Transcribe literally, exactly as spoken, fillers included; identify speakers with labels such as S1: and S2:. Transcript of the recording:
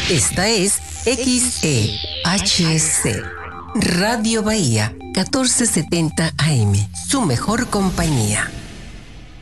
S1: Esta es X E H C, Radio Bahía, catorce setenta A M, su mejor compañía.